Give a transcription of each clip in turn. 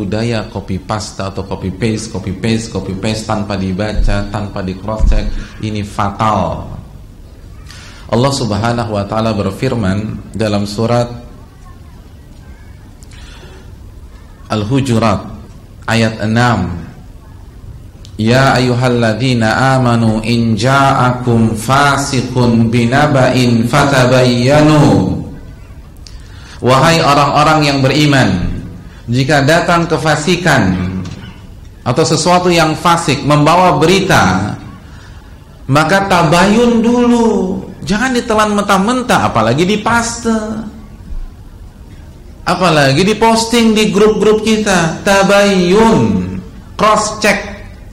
budaya copy paste atau copy paste tanpa dibaca, tanpa di cross check, ini fatal. Allah Subhanahu wa taala berfirman dalam surat Al-Hujurat ayat 6, Ya ayyuhalladzina amanu in ja'akum fasiqun binaba'in fatabayyanu. Wahai orang-orang yang beriman, jika datang kefasikan atau sesuatu yang fasik membawa berita, maka tabayun dulu. Jangan ditelan mentah-mentah, apalagi dipaste, apalagi diposting di grup-grup kita. Tabayun, cross check.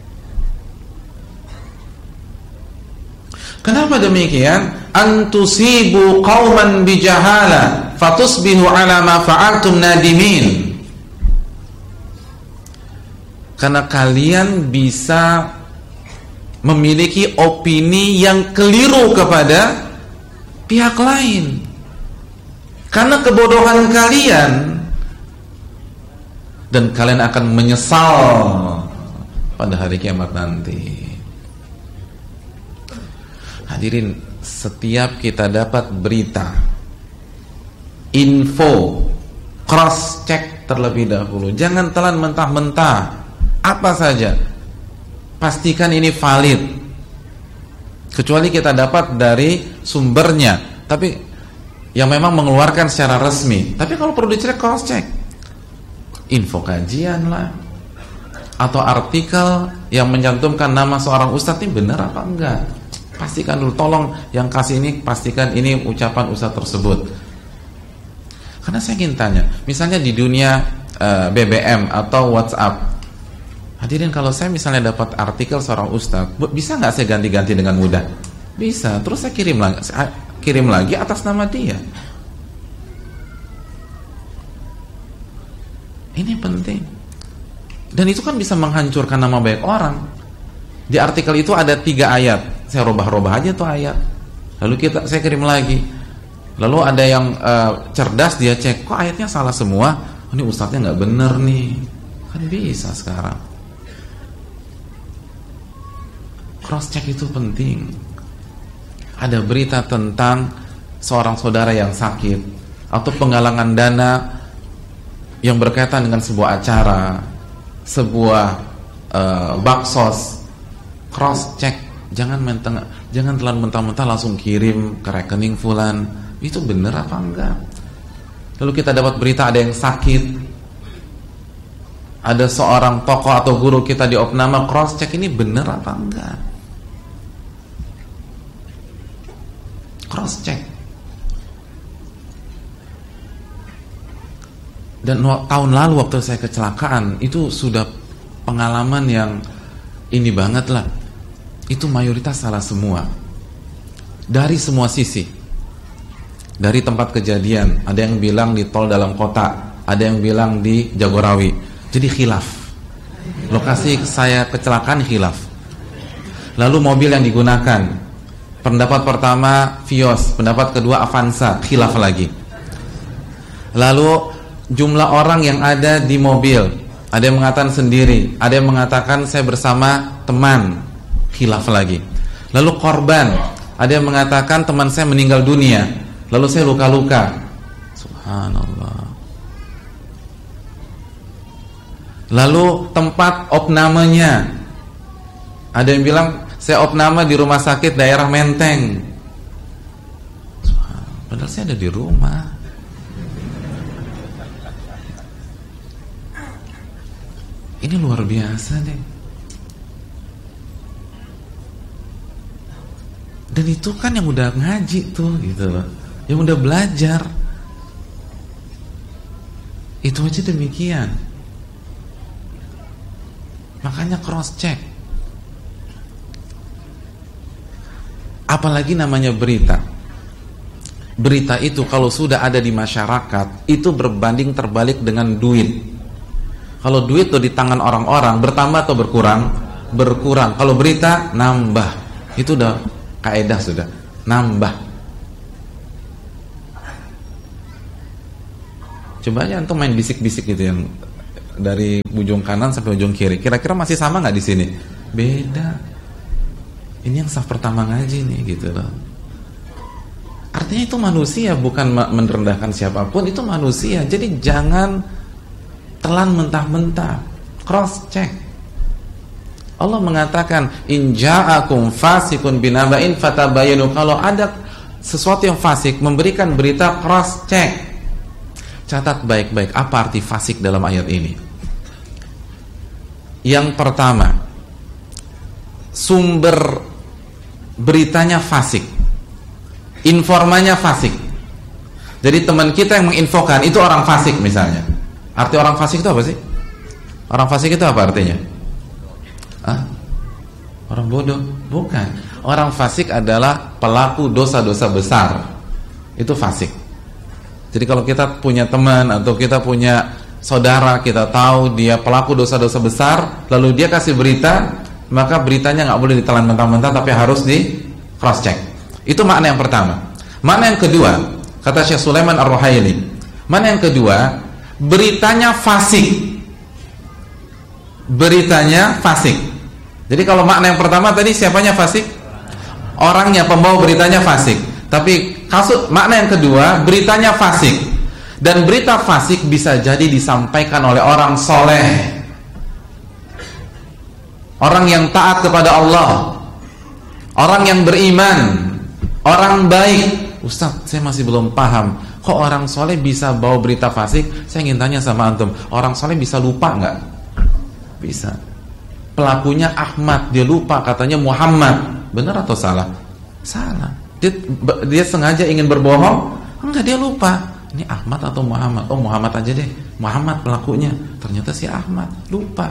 Kenapa demikian? Antusibu qauman bijahala fatusbihu ala ma fa'altum nadimin. Karena kalian bisa memiliki opini yang keliru kepada pihak lain karena kebodohan kalian, dan kalian akan menyesal pada hari kiamat nanti. Hadirin, setiap kita dapat berita, info, cross check terlebih dahulu. Jangan telan mentah-mentah. Apa saja pastikan ini valid, kecuali kita dapat dari sumbernya, tapi yang memang mengeluarkan secara resmi. Tapi kalau perlu dicek, cross check, info kajian lah, atau artikel yang mencantumkan nama seorang ustadz, ini benar apa enggak, pastikan dulu. Tolong yang kasih ini pastikan ini ucapan ustadz tersebut. Karena saya ingin tanya, misalnya di dunia BBM atau WhatsApp, hadirin, kalau saya misalnya dapat artikel seorang ustadz, bisa nggak saya ganti-ganti dengan mudah? Bisa. Terus saya kirim lagi atas nama dia. Ini penting. Dan itu kan bisa menghancurkan nama baik orang. Di artikel itu ada 3 ayat. Saya robah-robah aja tuh ayat. Lalu saya kirim lagi. Lalu ada yang cerdas, dia cek, kok ayatnya salah semua? Ini ustadznya nggak bener nih. Kan bisa sekarang. Cross check itu penting. Ada berita tentang seorang saudara yang sakit atau penggalangan dana yang berkaitan dengan sebuah acara, sebuah baksos. Cross check, jangan telan mentah-mentah langsung kirim ke rekening fulan. Itu benar apa enggak? Lalu kita dapat berita ada yang sakit, ada seorang tokoh atau guru kita diopname, cross check, ini benar apa enggak? Cross check. Dan tahun lalu waktu saya kecelakaan, itu sudah pengalaman yang ini banget lah. Itu mayoritas salah semua, dari semua sisi. Dari tempat kejadian, ada yang bilang di tol dalam kota, ada yang bilang di Jagorawi. Jadi khilaf. Lokasi saya kecelakaan khilaf. Lalu mobil yang digunakan, pendapat pertama Vios, pendapat kedua Avanza, khilaf lagi. Lalu jumlah orang yang ada di mobil, ada yang mengatakan sendiri, ada yang mengatakan saya bersama teman, khilaf lagi. Lalu korban, ada yang mengatakan teman saya meninggal dunia, lalu saya luka-luka. Subhanallah. Lalu tempat opnamenya, ada yang bilang saya opname di rumah sakit daerah Menteng. Padahal saya ada di rumah. Ini luar biasa deh. Dan itu kan yang udah ngaji tuh, gitu loh, yang udah belajar. Itu aja demikian. Makanya cross check. Apalagi namanya berita. Berita itu kalau sudah ada di masyarakat, itu berbanding terbalik dengan duit. Kalau duit tuh di tangan orang-orang, bertambah atau berkurang? Berkurang. Kalau berita, nambah. Itu udah kaedah, sudah nambah. Coba aja antum main bisik-bisik gitu, yang dari ujung kanan sampai ujung kiri. Kira-kira masih sama nggak di sini? Beda. Ini yang saf pertama ngaji nih, gitu loh. Artinya itu manusia, bukan merendahkan siapapun, itu manusia. Jadi jangan telan mentah-mentah, cross check. Allah mengatakan, in ja'akum fasikun binaba'in fatabayanu. Kalau ada sesuatu yang fasik, memberikan berita, cross check. Catat baik-baik apa arti fasik dalam ayat ini. Yang pertama, sumber beritanya fasik, informannya fasik. Jadi teman kita yang menginfokan itu orang fasik misalnya. Arti orang fasik itu apa sih? Orang fasik itu apa artinya? Orang bodoh? Bukan. Orang fasik adalah pelaku dosa-dosa besar. Itu fasik. Jadi kalau kita punya teman atau kita punya saudara, kita tahu dia pelaku dosa-dosa besar, lalu dia kasih berita, maka beritanya nggak boleh ditelan mentah-mentah, tapi harus di cross check. Itu makna yang pertama. Makna yang kedua, kata Syekh Sulaiman Ar-Ruhaili, makna yang kedua, beritanya fasik. Beritanya fasik. Jadi kalau makna yang pertama tadi siapanya fasik? Orangnya, pembawa beritanya fasik. Tapi makna yang kedua, beritanya fasik. Dan berita fasik bisa jadi disampaikan oleh orang soleh, orang yang taat kepada Allah, orang yang beriman, orang baik. Ustaz, saya masih belum paham, kok orang soleh bisa bawa berita fasik? Saya ingin tanya sama antum, orang soleh bisa lupa nggak? Bisa. Pelakunya Ahmad, dia lupa katanya Muhammad. Benar atau salah? Salah. Dia sengaja ingin berbohong? Enggak, dia lupa. Ini Ahmad atau Muhammad? Oh, Muhammad aja deh. Muhammad pelakunya. Ternyata si Ahmad. Lupa.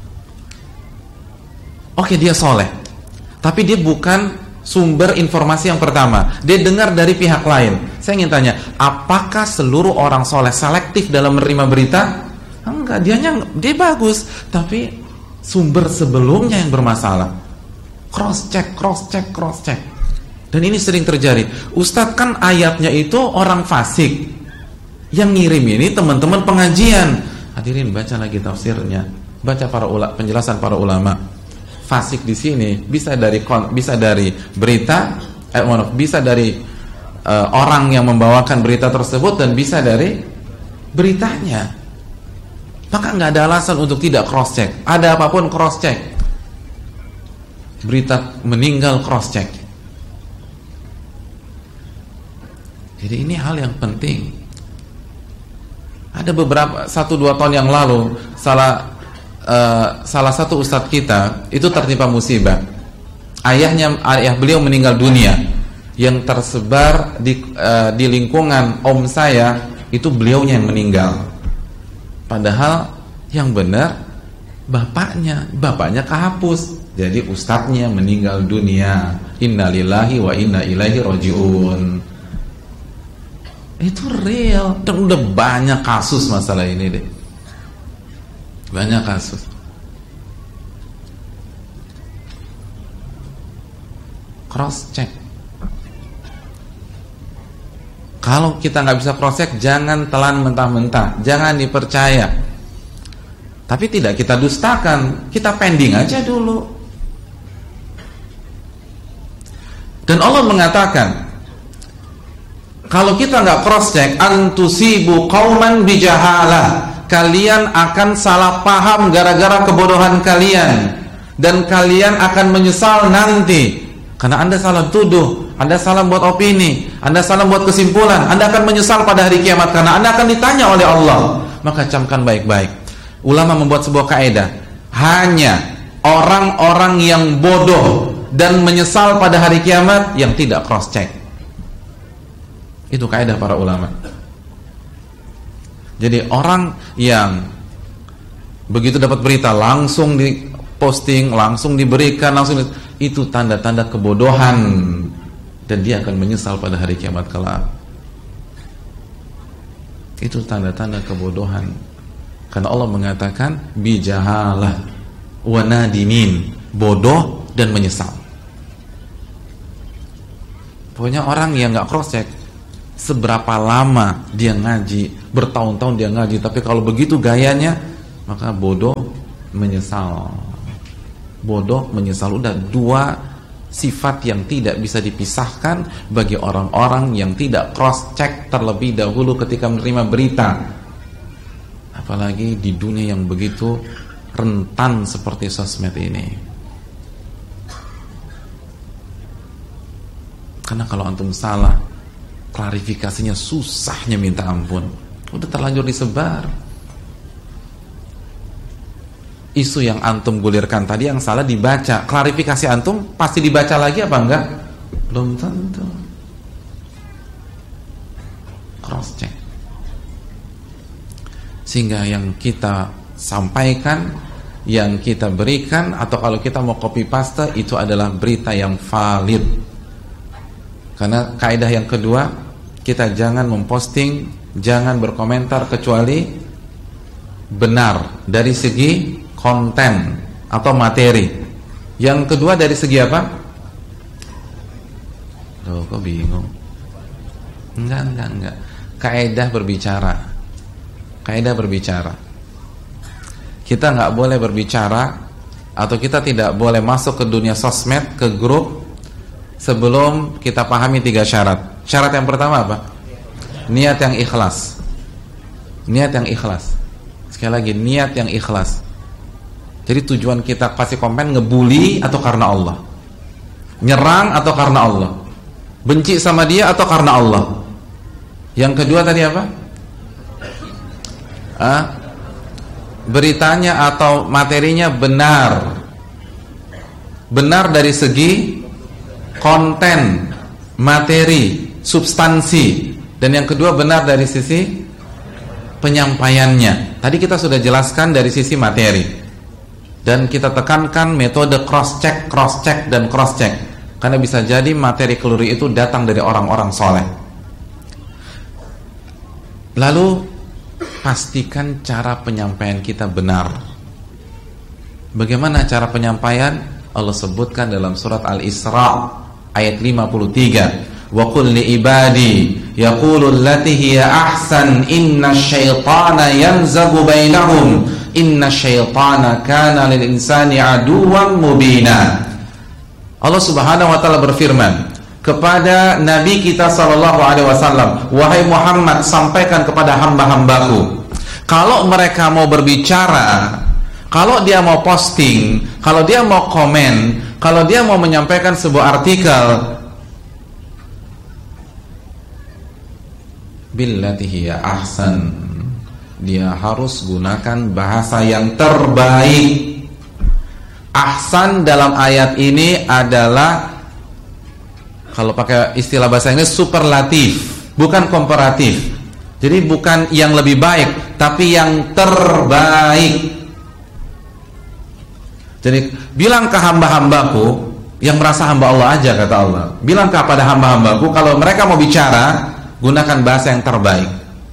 Oke, dia soleh, tapi dia bukan sumber informasi yang pertama. Dia dengar dari pihak lain. Saya ingin tanya, apakah seluruh orang soleh selektif dalam menerima berita? Enggak, dia bagus, tapi sumber sebelumnya yang bermasalah. Cross check, cross check, cross check. Dan ini sering terjadi. Ustadz, kan ayatnya itu orang fasik, yang ngirim ini teman-teman pengajian. Hadirin, baca lagi tafsirnya, baca penjelasan para ulama. Fasik di sini bisa dari berita, bisa dari orang yang membawakan berita tersebut, dan bisa dari beritanya. Maka nggak ada alasan untuk tidak cross check. Ada apapun cross check. Berita meninggal cross check. Jadi ini hal yang penting. Ada beberapa 1-2 tahun yang lalu salah satu ustadz kita itu tertimpa musibah. Ayah beliau meninggal dunia. Yang tersebar di lingkungan om saya itu beliaunya yang meninggal. Padahal yang benar bapaknya kehapus. Jadi ustadznya meninggal dunia. Innalillahi wa inna ilaihi rajiun. Itu real. Dan udah banyak kasus masalah ini deh. Banyak kasus. Cross check. Kalau kita nggak bisa cross check, jangan telan mentah-mentah, jangan dipercaya. Tapi tidak kita dustakan, kita pending aja dulu. Dan Allah mengatakan, kalau kita nggak cross check, antusibu qauman bijahalah, kalian akan salah paham gara-gara kebodohan kalian, dan kalian akan menyesal nanti. Karena Anda salah tuduh, Anda salah buat opini, Anda salah buat kesimpulan, Anda akan menyesal pada hari kiamat karena Anda akan ditanya oleh Allah. Maka camkan baik-baik. Ulama membuat sebuah kaidah, hanya orang-orang yang bodoh dan menyesal pada hari kiamat yang tidak cross check. Itu kaidah para ulama. Jadi orang yang begitu dapat berita langsung diposting, langsung diberikan, itu tanda-tanda kebodohan, dan dia akan menyesal pada hari kiamat kelak. Itu tanda-tanda kebodohan. Karena Allah mengatakan bijahalah wa nadimin, bodoh dan menyesal. Pokoknya orang yang nggak cross check, seberapa lama dia ngaji, bertahun-tahun dia ngaji, tapi kalau begitu gayanya maka bodoh menyesal. Bodoh menyesal, udah dua sifat yang tidak bisa dipisahkan bagi orang-orang yang tidak cross check terlebih dahulu ketika menerima berita. Apalagi di dunia yang begitu rentan seperti sosmed ini. Karena kalau antum salah, klarifikasinya susahnya minta ampun. Udah terlanjur disebar. Isu yang antum gulirkan tadi yang salah dibaca, klarifikasi antum pasti dibaca lagi apa enggak? Belum tentu. Cross check. Sehingga yang kita sampaikan, yang kita berikan, atau kalau kita mau copy paste, itu adalah berita yang valid. Karena kaidah yang kedua, kita jangan memposting, jangan berkomentar kecuali benar dari segi konten atau materi. Yang kedua dari segi apa? Loh, kok bingung? Enggak. Kaidah berbicara. Kaidah berbicara. Kita nggak boleh berbicara atau kita tidak boleh masuk ke dunia sosmed, ke grup sebelum kita pahami 3 syarat. Syarat yang pertama apa? Niat yang ikhlas. Niat yang ikhlas. Sekali lagi, niat yang ikhlas. Jadi tujuan kita kasih komen ngebully atau karena Allah? Nyerang atau karena Allah? Benci sama dia atau karena Allah? Yang kedua tadi apa? Beritanya atau materinya benar. Benar dari segi konten, materi, substansi. Dan yang kedua benar dari sisi penyampaiannya. Tadi kita sudah jelaskan dari sisi materi. Dan kita tekankan metode cross check, dan cross check. Karena bisa jadi materi keliru itu datang dari orang-orang soleh. Lalu pastikan cara penyampaian kita benar. Bagaimana cara penyampaian? Allah sebutkan dalam surat Al-Isra ayat 53. Wa qul li ibadi yaqulu allati hiya ahsan inna syaitana yanzagu bainahum inna syaitana kana lil insani aduwwan mubina. Allah Subhanahu wa taala berfirman kepada Nabi kita sallallahu alaihi wasallam, wahai Muhammad, sampaikan kepada hamba-hambaku, kalau mereka mau berbicara, kalau dia mau posting, kalau dia mau komen, kalau dia mau menyampaikan sebuah artikel, billati hiya ahsan, dia harus gunakan bahasa yang terbaik. Ahsan dalam ayat ini adalah, kalau pakai istilah bahasa Inggris, superlatif, bukan komparatif. Jadi bukan yang lebih baik, tapi yang terbaik. Jadi bilang ke hamba-hambaku yang merasa hamba Allah aja, kata Allah, bilang kepada hamba-hambaku kalau mereka mau bicara, gunakan bahasa yang terbaik.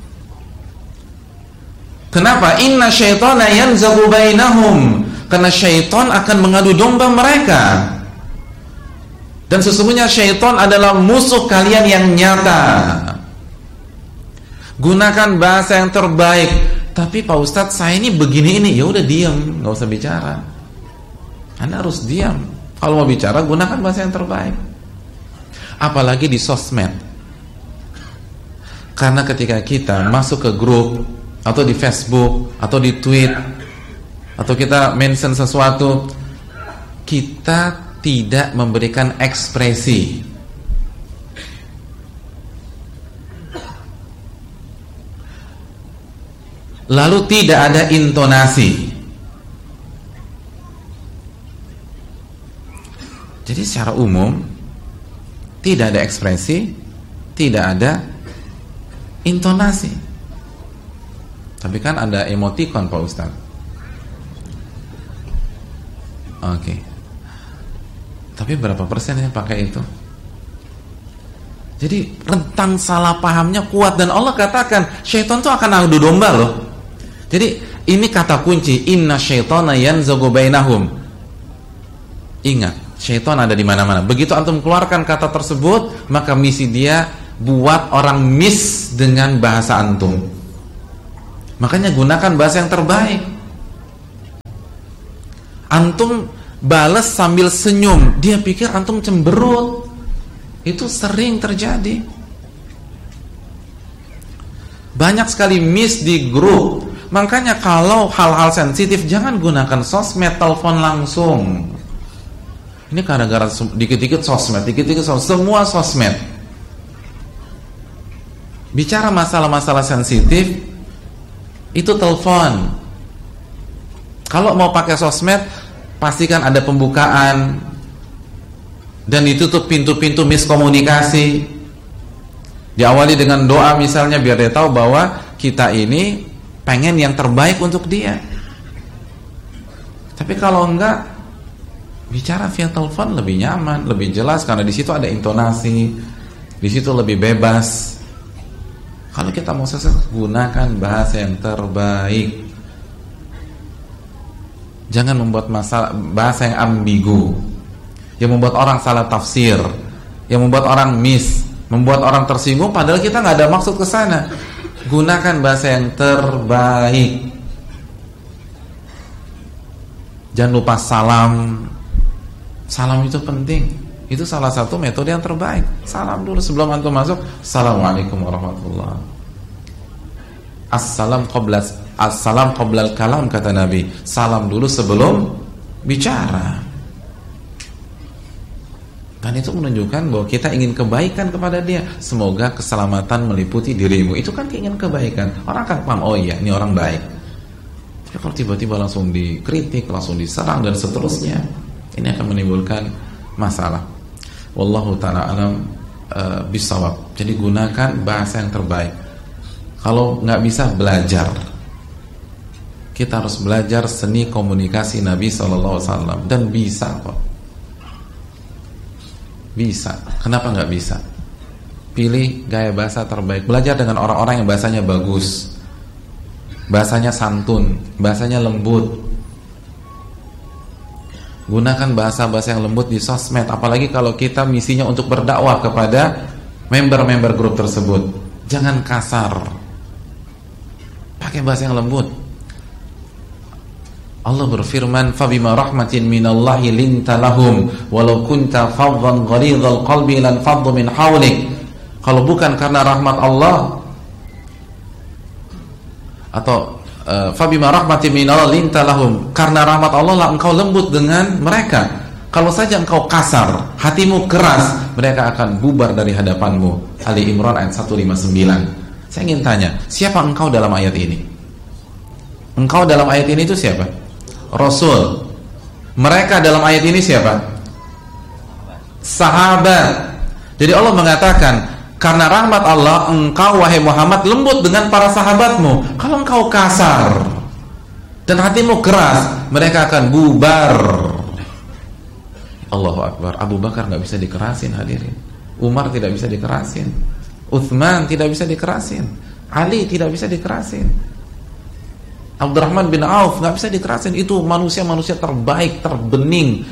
Kenapa? Inna syaitana yanzagu bainahum, karena syaitan akan mengadu domba mereka. Dan sesungguhnya syaitan adalah musuh kalian yang nyata. Gunakan bahasa yang terbaik. Tapi Pak Ustadz, saya ini begini ini, ya udah diam, nggak usah bicara. Anda harus diam. Kalau mau bicara, gunakan bahasa yang terbaik. Apalagi di sosmed. Karena ketika kita masuk ke grup atau di Facebook atau di tweet atau kita mention sesuatu, kita tidak memberikan ekspresi. Lalu tidak ada intonasi. Jadi secara umum tidak ada ekspresi, tidak ada intonasi. Tapi kan ada emoticon Pak Ustaz. Oke. Tapi berapa persen yang pakai itu? Jadi rentang salah pahamnya kuat. Dan Allah katakan syaitan itu akan adu domba loh. Jadi ini kata kunci, inna syaitana yanzagu bainahum. Ingat, syaitan ada di mana-mana. Begitu antum keluarkan kata tersebut, maka misi dia buat orang miss dengan bahasa antum. Makanya gunakan bahasa yang terbaik. Antum balas sambil senyum, dia pikir antum cemberut. Itu sering terjadi. Banyak sekali miss di grup. Makanya kalau hal-hal sensitif jangan gunakan sosmed, telepon langsung. Ini gara-gara dikit-dikit sosmed, semua sosmed. Bicara masalah-masalah sensitif itu telepon. Kalau mau pakai sosmed, pastikan ada pembukaan dan ditutup pintu-pintu miskomunikasi. Diawali dengan doa misalnya, biar dia tahu bahwa kita ini pengen yang terbaik untuk dia. Tapi kalau enggak, bicara via telepon lebih nyaman, lebih jelas, karena di situ ada intonasi, di situ lebih bebas. Kalau kita mau sukses, gunakan bahasa yang terbaik. Jangan membuat bahasa yang ambigu, yang membuat orang salah tafsir, yang membuat orang miss, membuat orang tersinggung, padahal kita nggak ada maksud ke sana. Gunakan bahasa yang terbaik. Jangan lupa salam. Salam itu penting. Itu salah satu metode yang terbaik. Salam dulu sebelum antum masuk. Assalamualaikum warahmatullahi. Assalam qabla kalam, kata Nabi. Salam dulu sebelum bicara. Dan itu menunjukkan bahwa kita ingin kebaikan kepada dia. Semoga keselamatan meliputi dirimu. Itu kan keinginan kebaikan. Orang akan paham, oh iya, ini orang baik. Tapi kalau tiba-tiba langsung dikritik, langsung diserang dan seterusnya, ini akan menimbulkan masalah. Wallahu ta'ala alam bisawab. Jadi gunakan bahasa yang terbaik. Kalau nggak bisa, belajar. Kita harus belajar seni komunikasi Nabi SAW. Dan bisa kok. Bisa. Kenapa nggak bisa? Pilih gaya bahasa terbaik. Belajar dengan orang-orang yang bahasanya bagus, bahasanya santun, bahasanya lembut. Gunakan bahasa-bahasa yang lembut di sosmed. Apalagi kalau kita misinya untuk berdakwah kepada member-member grup tersebut. Jangan kasar. Pakai bahasa yang lembut. Allah berfirman, "Fabima rahmatin minallahi linta lahum walau kunta faddan ghalidhal qalbi lan faddu min hawlik." Kalau bukan karena rahmat Allah, atau fabima rahmatin minallahi linta lahum, karena rahmat Allah lah engkau lembut dengan mereka. Kalau saja engkau kasar, hatimu keras, mereka akan bubar dari hadapanmu. Ali Imran ayat 159. Saya ingin tanya, siapa engkau dalam ayat ini? Engkau dalam ayat ini itu siapa? Rasul. Mereka dalam ayat ini siapa? Sahabat. Jadi Allah mengatakan, karena rahmat Allah, engkau wahai Muhammad lembut dengan para sahabatmu. Kalau engkau kasar dan hatimu keras, mereka akan bubar. Allahu Akbar. Abu Bakar gak bisa dikerasin, hadirin. Umar tidak bisa dikerasin. Uthman tidak bisa dikerasin. Ali tidak bisa dikerasin. Abdurrahman bin Auf gak bisa dikerasin. Itu manusia-manusia terbaik, terbening,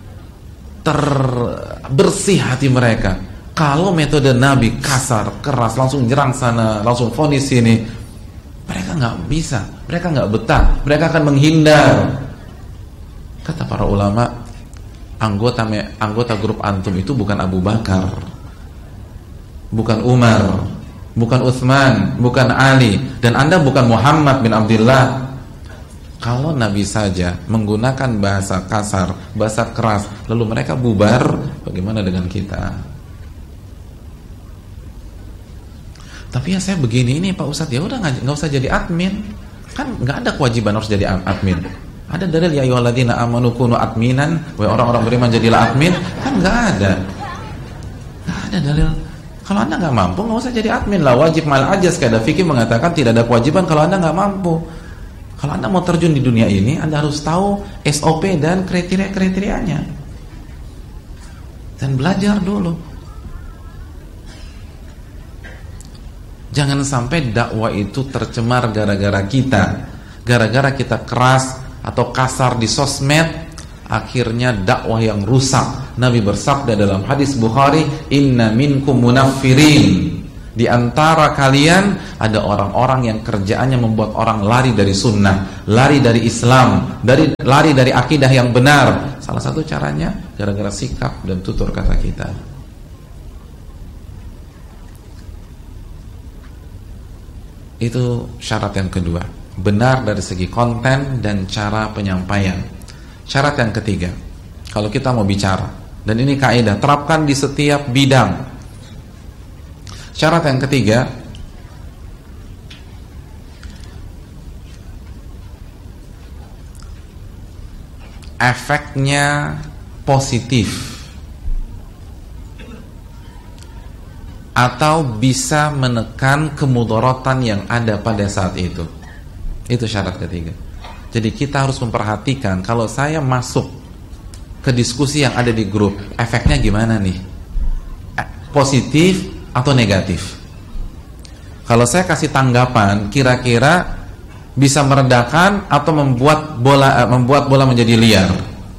terbersih hati mereka. Kalau metode Nabi kasar, keras, langsung nyerang sana, langsung vonis sini, mereka gak bisa, mereka gak betah, mereka akan menghindar. Kata para ulama, anggota grup antum itu bukan Abu Bakar, bukan Umar, bukan Utsman, bukan Ali, dan Anda bukan Muhammad bin Abdullah. Kalau Nabi saja menggunakan bahasa kasar, bahasa keras, lalu mereka bubar, bagaimana dengan kita? Tapi ya saya begini ini Pak Ustadz, ya udah nggak usah jadi admin, kan nggak ada kewajiban harus jadi admin. Ada dalil ya ayyuhalladzina amanu kunu adminan, wahai orang-orang beriman jadilah admin, kan nggak ada dalil. Kalau Anda nggak mampu, nggak usah jadi admin lah. Wajib mal ajaz, kaidah fikih mengatakan tidak ada kewajiban kalau Anda nggak mampu. Kalau Anda mau terjun di dunia ini, Anda harus tahu SOP dan kriteria-kriterianya, dan belajar dulu. Jangan sampai dakwah itu tercemar gara-gara kita keras atau kasar di sosmed, akhirnya dakwah yang rusak. Nabi bersabda dalam hadis Bukhari, "Inna minkum munaffirin." Di antara kalian ada orang-orang yang kerjaannya membuat orang lari dari sunnah, lari dari Islam, lari dari akidah yang benar. Salah satu caranya gara-gara sikap dan tutur kata kita. Itu syarat yang kedua, benar dari segi konten dan cara penyampaian. Syarat yang ketiga, kalau kita mau bicara, dan ini kaidah, terapkan di setiap bidang. Syarat yang ketiga, efeknya positif atau bisa menekan kemudaratan yang ada pada saat itu. Itu syarat ketiga. Jadi kita harus memperhatikan, kalau saya masuk ke diskusi yang ada di grup, efeknya gimana nih? Positif atau negatif? Kalau saya kasih tanggapan, kira-kira bisa meredakan atau membuat bola menjadi liar.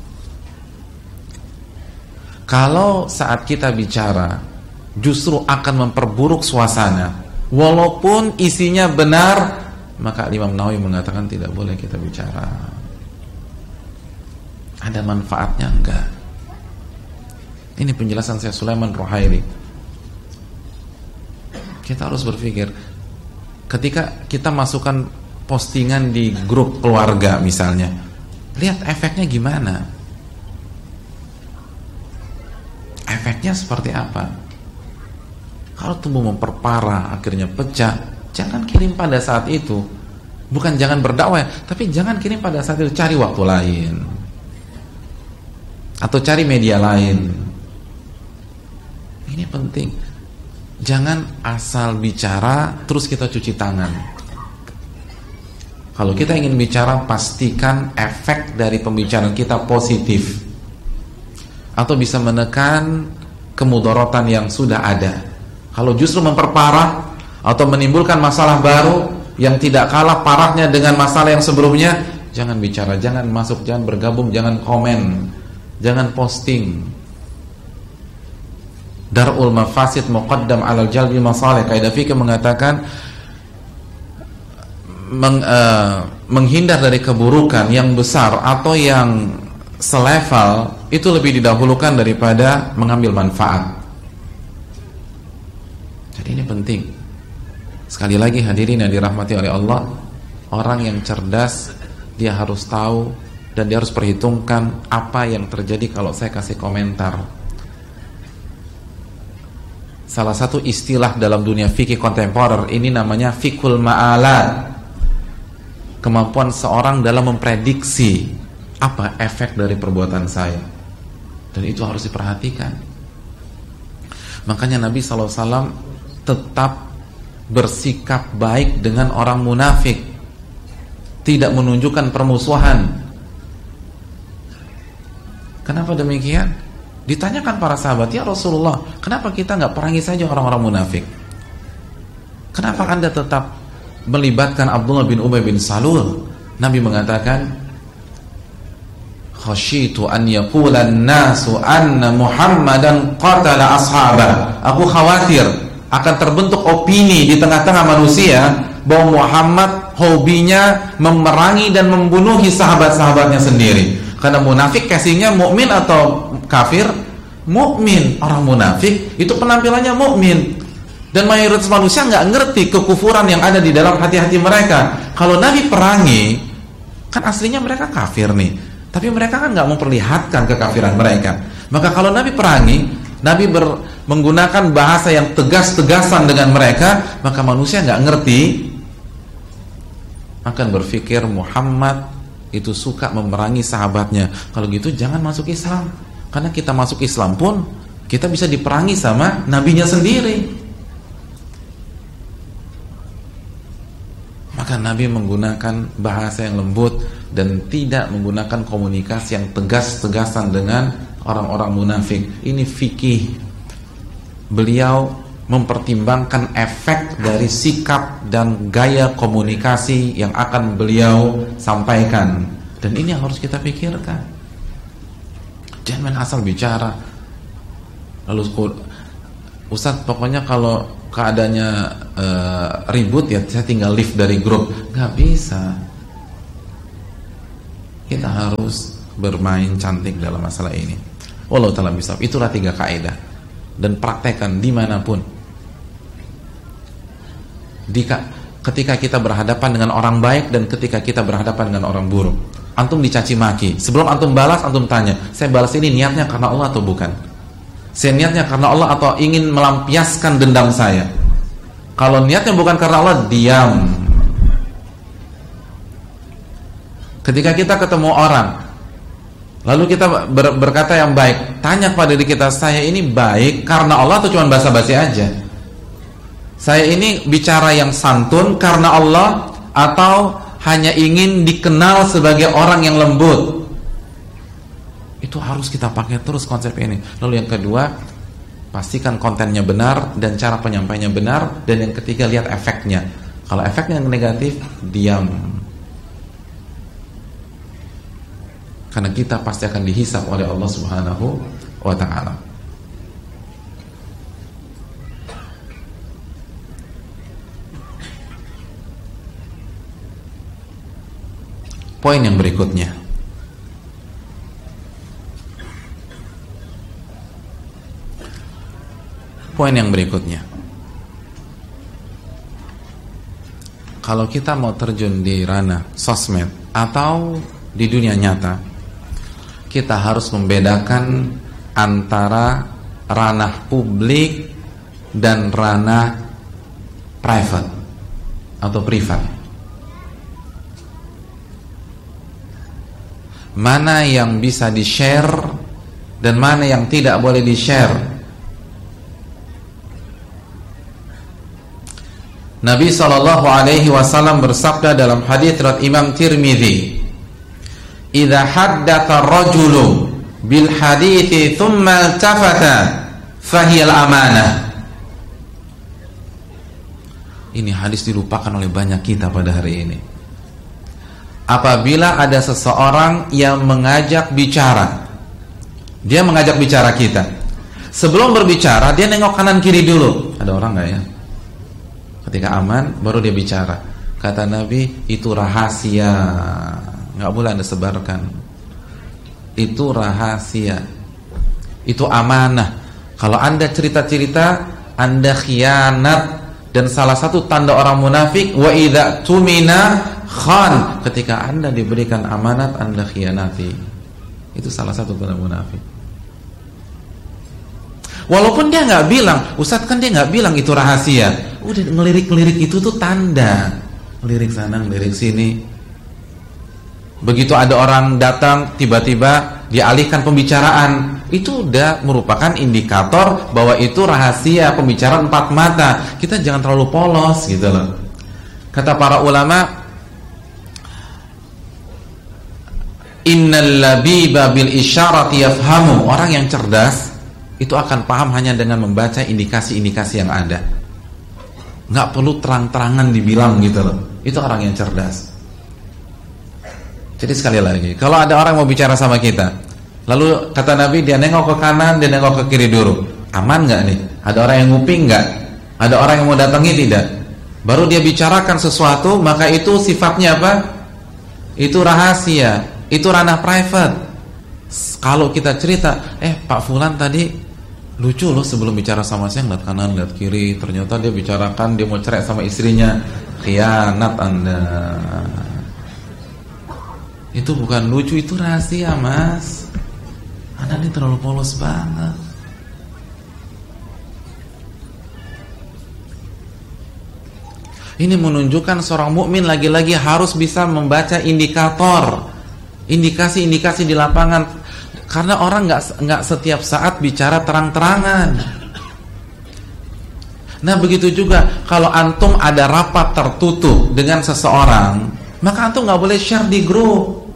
Kalau saat kita bicara justru akan memperburuk suasana, walaupun isinya benar, maka Imam Nawawi mengatakan tidak boleh kita bicara. Ada manfaatnya enggak? Ini penjelasan saya Sulaiman Ruhaili. Kita harus berpikir, ketika kita masukkan postingan di grup keluarga misalnya, lihat efeknya gimana, efeknya seperti apa. Kalau tumbuh memperparah, akhirnya pecah, jangan kirim pada saat itu. Bukan jangan berdakwah, tapi jangan kirim pada saat itu, cari waktu lain atau cari media lain. Ini penting. Jangan asal bicara terus kita cuci tangan. Kalau kita ingin bicara, pastikan efek dari pembicaraan kita positif atau bisa menekan kemudaratan yang sudah ada. Kalau justru memperparah atau menimbulkan masalah baru yang tidak kalah parahnya dengan masalah yang sebelumnya, jangan bicara, jangan masuk, jangan bergabung, jangan komen, jangan posting. Dar'ul mafasid muqaddam 'alal jalbi masalih. Kaidah fikih mengatakan menghindar dari keburukan yang besar atau yang selevel itu lebih didahulukan daripada mengambil manfaat. Jadi ini penting. Sekali lagi hadirin yang dirahmati oleh Allah, orang yang cerdas dia harus tahu dan dia harus perhitungkan apa yang terjadi kalau saya kasih komentar. Salah satu istilah dalam dunia fikih kontemporer ini namanya fikul ma'alat. Kemampuan seorang dalam memprediksi apa efek dari perbuatan saya. Dan itu harus diperhatikan. Makanya Nabi SAW tetap bersikap baik dengan orang munafik, tidak menunjukkan permusuhan. Kenapa demikian? Ditanyakan para sahabat, ya Rasulullah, kenapa kita nggak perangi saja orang-orang munafik? Kenapa Anda tetap melibatkan Abdullah bin Ubay bin Salul? Nabi mengatakan, khasyitu an yaqula an-nasu anna Muhammadan qatala ashabah. Aku khawatir akan terbentuk opini di tengah-tengah manusia bahwa Muhammad hobinya memerangi dan membunuhi sahabat-sahabatnya sendiri. Karena munafik casingnya mukmin atau kafir? Mukmin. Orang munafik itu penampilannya mukmin. Dan mayoritas manusia nggak ngerti kekufuran yang ada di dalam hati-hati mereka. Kalau Nabi perangi, kan aslinya mereka kafir nih, tapi mereka kan nggak memperlihatkan kekafiran mereka. Maka kalau Nabi perangi, Nabi menggunakan bahasa yang tegas-tegasan dengan mereka, maka manusia nggak ngerti, akan berpikir Muhammad itu suka memerangi sahabatnya. Kalau gitu jangan masuk Islam, karena kita masuk Islam pun kita bisa diperangi sama nabinya sendiri. Maka Nabi menggunakan bahasa yang lembut dan tidak menggunakan komunikasi yang tegas-tegasan dengan orang-orang munafik. Ini fikih. Beliau mempertimbangkan efek dari sikap dan gaya komunikasi yang akan beliau sampaikan. Dan ini yang harus kita pikirkan. Jangan asal bicara. Lalu Ustaz, pokoknya kalau keadaannya ribut ya saya tinggal leave dari grup. Nggak bisa. Kita harus bermain cantik dalam masalah ini. Wallahu ta'ala bisawab. Itulah 3 kaidah dan praktekkan dimanapun. Ketika kita berhadapan dengan orang baik dan ketika kita berhadapan dengan orang buruk. Antum dicaci maki, sebelum antum balas, antum tanya, saya balas ini niatnya karena Allah atau bukan? Saya niatnya karena Allah atau ingin melampiaskan dendam saya? Kalau niatnya bukan karena Allah, diam. Ketika kita ketemu orang, lalu kita berkata yang baik, tanya kepada diri kita, saya ini baik karena Allah atau cuma basa-basi aja? Saya ini bicara yang santun karena Allah atau hanya ingin dikenal sebagai orang yang lembut? Itu harus kita pakai terus konsep ini. Lalu yang kedua, pastikan kontennya benar dan cara penyampaiannya benar. Dan yang ketiga, lihat efeknya. Kalau efeknya negatif, diam. Karena kita pasti akan dihisab oleh Allah Subhanahu wa ta'ala. Poin yang berikutnya, kalau kita mau terjun di ranah sosmed atau di dunia nyata, kita harus membedakan antara ranah publik dan ranah private atau privat. Mana yang bisa di-share dan mana yang tidak boleh di-share. Nabi SAW bersabda dalam hadits riwayat Imam Tirmidzi, "Idza haddatsa ar-rajulu bil hadithi thumma iltafata fahiyal amanah." Ini hadis dilupakan oleh banyak kita pada hari ini. Apabila ada seseorang yang mengajak bicara, dia mengajak bicara kita, sebelum berbicara dia nengok kanan kiri dulu, ada orang nggak ya? Ketika aman baru dia bicara. Kata Nabi, itu rahasia, nggak boleh Anda sebarkan. Itu rahasia, itu amanah. Kalau Anda cerita-cerita, Anda khianat. Dan salah satu tanda orang munafik, wa idza tumina khan, ketika Anda diberikan amanat Anda khianati. Itu salah satu tanda munafik. Walaupun dia nggak bilang, Ustadz kan dia nggak bilang itu rahasia. Udah ngelirik-ngelirik itu tuh tanda. Ngelirik sana, ngelirik sini. Begitu ada orang datang tiba-tiba dialihkan pembicaraan, itu udah merupakan indikator bahwa itu rahasia, pembicaraan 4 mata. Kita jangan terlalu polos gitu loh. Kata para ulama, innal labiba bil isyarati yafhamu. Orang yang cerdas itu akan paham hanya dengan membaca indikasi-indikasi yang ada. Nggak perlu terang-terangan dibilang gitu loh. Itu orang yang cerdas. Jadi sekali lagi, kalau ada orang mau bicara sama kita, lalu kata Nabi dia nengok ke kanan, dia nengok ke kiri dulu, aman nggak nih? Ada orang yang nguping nggak? Ada orang yang mau datangi tidak? Baru dia bicarakan sesuatu, maka itu sifatnya apa? Itu rahasia, itu ranah private. Kalau kita cerita, Pak Fulan tadi lucu loh sebelum bicara sama saya, ngeliat kanan, ngeliat kiri, ternyata dia bicarakan dia mau cerai sama istrinya. Khianat Anda. Itu bukan lucu, itu rahasia, Mas. Anda ini terlalu polos banget. Ini menunjukkan seorang mukmin lagi-lagi harus bisa membaca indikator, indikasi-indikasi di lapangan. Karena orang nggak setiap saat bicara terang-terangan. Nah begitu juga kalau antum ada rapat tertutup dengan seseorang, maka antum nggak boleh share di grup.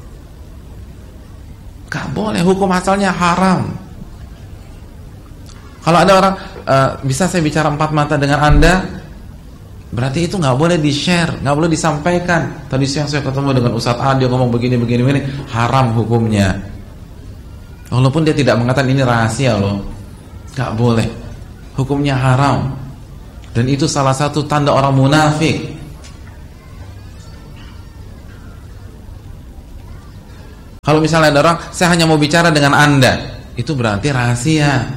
Gak boleh, hukum asalnya haram. Kalau ada orang bisa saya bicara 4 mata dengan Anda, berarti itu gak boleh di-share, gak boleh disampaikan. Tadi siang saya ketemu dengan Ustadz A, dia ngomong begini, haram hukumnya. Walaupun dia tidak mengatakan ini rahasia loh, gak boleh, hukumnya haram. Dan itu salah satu tanda orang munafik. Kalau misalnya ada orang, saya hanya mau bicara dengan Anda, itu berarti rahasia.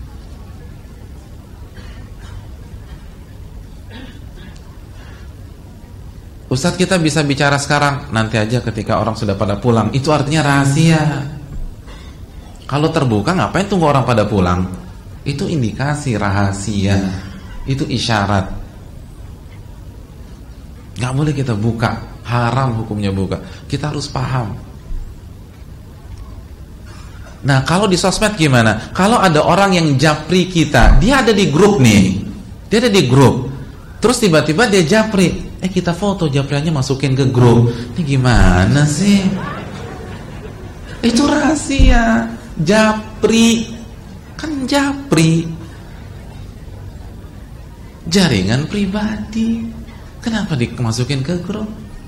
Ustadz, kita bisa bicara sekarang, nanti aja ketika orang sudah pada pulang. Itu artinya rahasia. Kalau terbuka, ngapain tunggu orang pada pulang? Itu indikasi rahasia. Itu isyarat. Gak boleh kita buka. Haram hukumnya buka. Kita harus paham. Nah, kalau di sosmed gimana? Kalau ada orang yang japri kita, dia ada di grup nih. Dia ada di grup. Terus tiba-tiba dia japri. Kita foto japriannya masukin ke grup. Ini gimana sih? Itu rahasia. Japri. Kan japri. Jaringan pribadi. Kenapa dimasukin ke grup?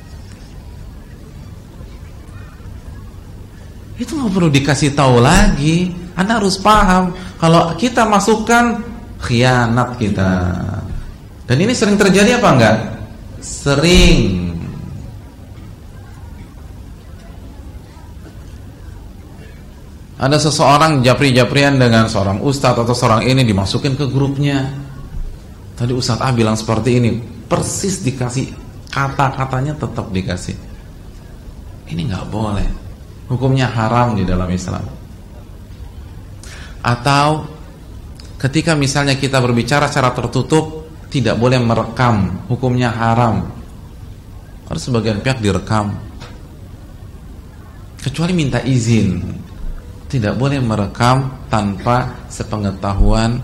Itu nggak perlu dikasih tahu lagi. Anda harus paham. Kalau kita masukkan, khianat kita. Dan ini sering terjadi apa enggak? Sering. Ada seseorang japri-japrian dengan seorang ustadz atau seorang ini, dimasukin ke grupnya. Tadi ustadz A bilang seperti ini, persis dikasih, kata-katanya tetap dikasih. Ini nggak boleh. Hukumnya haram di dalam Islam. Atau ketika misalnya kita berbicara secara tertutup, tidak boleh merekam, hukumnya haram. Harus sebagian pihak direkam, kecuali minta izin. Tidak boleh merekam tanpa sepengetahuan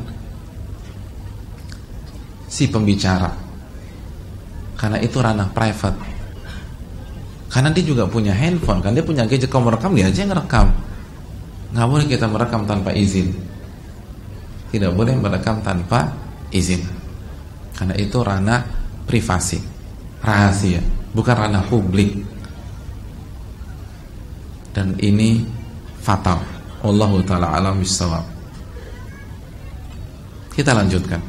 si pembicara, karena itu ranah private. Karena dia juga punya handphone, kan dia punya gadget. Kalau merekam, dia aja yang ngerekam. Nggak boleh kita merekam tanpa izin. Tidak boleh merekam tanpa izin, karena itu ranah privasi, rahasia, bukan ranah publik. Dan ini fatal. Wallahu ta'ala a'lam bissawab. Kita lanjutkan.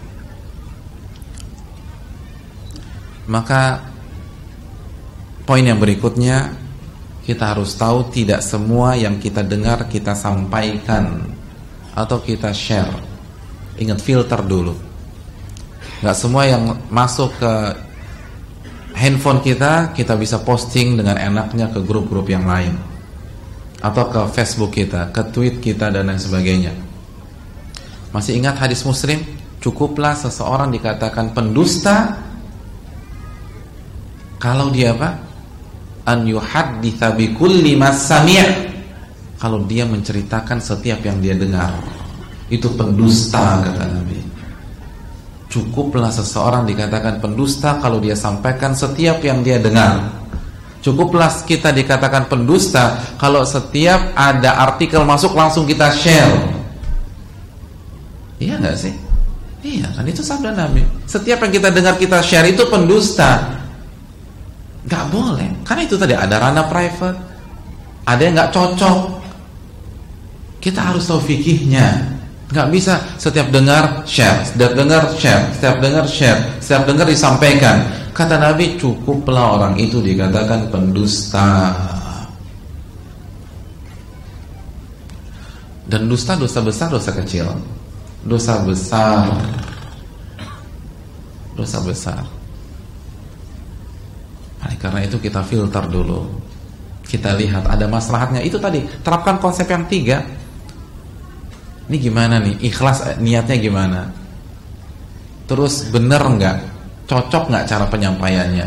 Maka poin yang berikutnya, kita harus tahu tidak semua yang kita dengar kita sampaikan atau kita share. Ingat, filter dulu. Gak semua yang masuk ke handphone kita bisa posting dengan enaknya ke grup-grup yang lain, atau ke Facebook kita, ke tweet kita, dan lain sebagainya. Masih ingat hadis Muslim? Cukuplah seseorang dikatakan pendusta kalau dia apa? An yuhadditsa bikulli ma sami'. Kalau dia menceritakan setiap yang dia dengar, itu pendusta, kata Nabi. Cukuplah seseorang dikatakan pendusta kalau dia sampaikan setiap yang dia dengar. Cukuplah kita dikatakan pendusta kalau setiap ada artikel masuk langsung kita share. Iya gak sih? Iya kan, itu sabda Nabi. Setiap yang kita dengar kita share itu pendusta. Gak boleh, karena itu tadi ada ranah private. Ada yang gak cocok. Kita harus tahu fikihnya. Gak bisa setiap dengar share, setiap dengar share, setiap dengar share, setiap dengar disampaikan. Kata Nabi, cukuplah orang itu dikatakan pendusta. Dan dusta, dosa besar, dosa kecil. Dosa besar. Dosa besar. Oleh karena itu kita filter dulu. Kita lihat ada maslahatnya. Itu tadi, terapkan konsep yang 3. Ini gimana nih? Ikhlas niatnya gimana? Terus bener nggak? Cocok nggak cara penyampaiannya?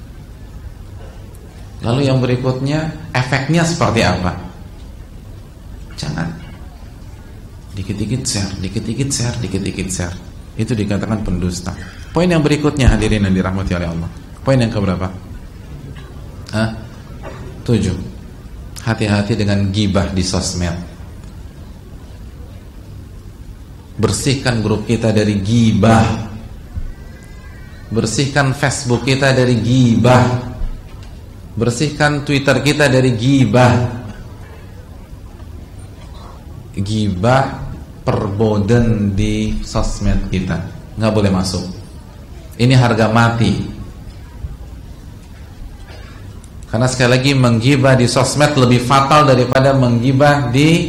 Lalu yang berikutnya, efeknya seperti apa? Jangan dikit-dikit share, dikit-dikit share, dikit-dikit share. Itu dikatakan pendusta. Poin yang berikutnya, hadirin yang dirahmati oleh Allah. Poin yang keberapa? 7. Hati-hati dengan gibah di sosmed. Bersihkan grup kita dari gibah. Bersihkan Facebook kita dari gibah. Bersihkan Twitter kita dari gibah. Gibah perboden di sosmed kita, nggak boleh masuk. Ini harga mati. Karena sekali lagi menggibah di sosmed lebih fatal daripada menggibah di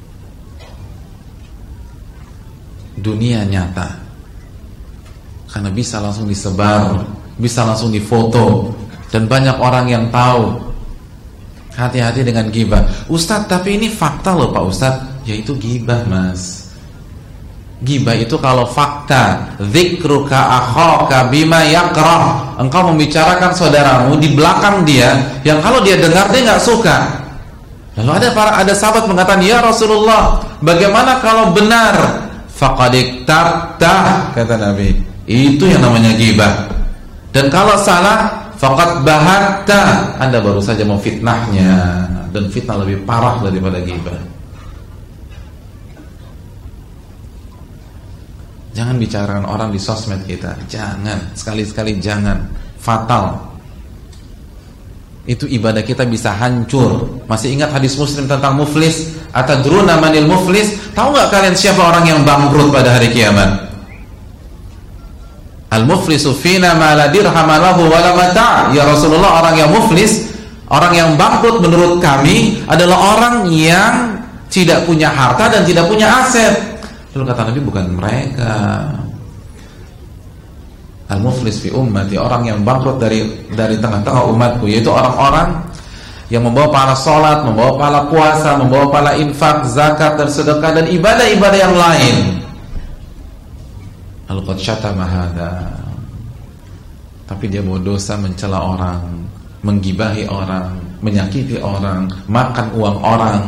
dunia nyata. Karena bisa langsung disebar, bisa langsung difoto, dan banyak orang yang tahu. Hati-hati dengan gibah. Ustadz, tapi ini fakta loh Pak Ustadz. Ya itu gibah Mas. Gibah itu kalau fakta, dzikruka akhaka bima yakrah. Engkau membicarakan saudaramu di belakang dia yang kalau dia dengar dia nggak suka. Lalu ada sahabat mengatakan, "Ya Rasulullah, bagaimana kalau benar?" Faqad iktabta, kata Nabi. Itu yang namanya gibah. Dan kalau salah, faqad bahatta. Anda baru saja mau fitnahnya, dan fitnah lebih parah daripada gibah. Jangan bicarakan orang di sosmed kita. Jangan, sekali-sekali jangan. Fatal. Itu ibadah kita bisa hancur. Masih ingat hadis Muslim tentang muflis? Atadruna manil muflis? Tahu nggak kalian siapa orang yang bangkrut pada hari kiamat? Al-muflisu fina ma la dirham lahu wa la mata'. Ya Rasulullah, orang yang muflis, orang yang bangkrut menurut kami adalah orang yang tidak punya harta dan tidak punya aset. Lalu kata Nabi, bukan mereka. Al-muflis fi ummati, orang yang bangkrut dari tengah-tengah umatku, yaitu orang-orang yang membawa pahala salat, membawa pahala puasa, membawa pahala infak, zakat dan sedekah dan ibadah-ibadah yang lain. Al-qad syatama hadza. Tapi dia bawa dosa mencela orang, menggibahi orang, menyakiti orang, makan uang orang.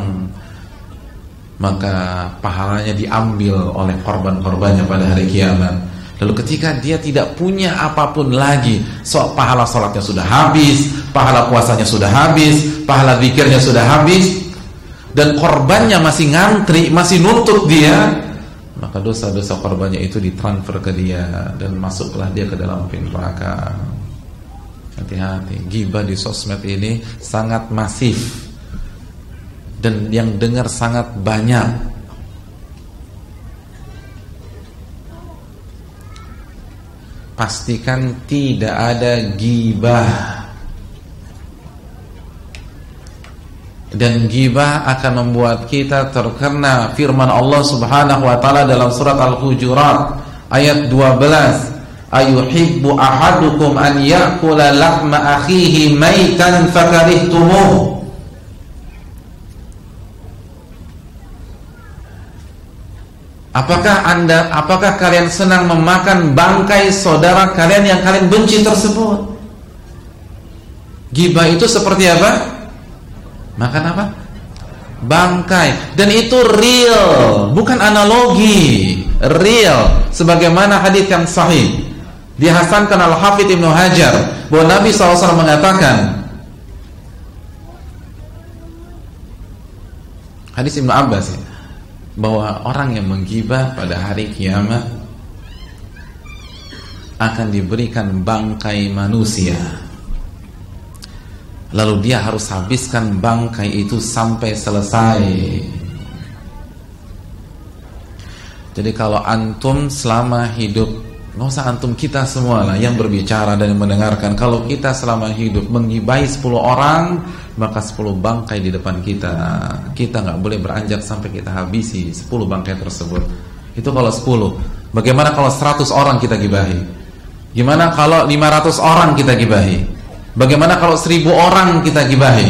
Maka pahalanya diambil oleh korban-korbannya pada hari kiamat. Lalu ketika dia tidak punya apapun lagi, pahala sholatnya sudah habis, pahala puasanya sudah habis, pahala zikirnya sudah habis, dan korbannya masih ngantri, masih nuntut dia, maka dosa-dosa korbannya itu ditransfer ke dia, dan masuklah dia ke dalam api neraka. Hati-hati, ghibah di sosmed ini sangat masif, dan yang dengar sangat banyak. Pastikan tidak ada ghibah. Dan ghibah akan membuat kita terkena firman Allah Subhanahu wa taala dalam surat Al-Hujurat ayat 12. Ayuhibbu ahadukum an ya'kula lahma akhihi maitan fakarihtumuh. Apakah kalian senang memakan bangkai saudara kalian yang kalian benci tersebut? Ghibah itu seperti apa? Makan apa? Bangkai. Dan itu real, bukan analogi. Real. Sebagaimana hadits yang sahih dihasankan Al-Hafidz Ibnu Hajar bahwa Nabi SAW mengatakan, hadits Ibnu Abbas ya, bahwa orang yang menggibah pada hari kiamat akan diberikan bangkai manusia, lalu dia harus habiskan bangkai itu sampai selesai. Jadi kalau antum selama hidup, nggak usah antum, kita semua lah yang berbicara dan mendengarkan, kalau kita selama hidup menggibahi 10 orang, maka 10 bangkai di depan kita. Kita nggak boleh beranjak sampai kita habisi 10 bangkai tersebut. Itu kalau 10. Bagaimana kalau 100 orang kita gibahi? Gimana kalau 500 orang kita gibahi? Bagaimana kalau 1000 orang kita gibahi?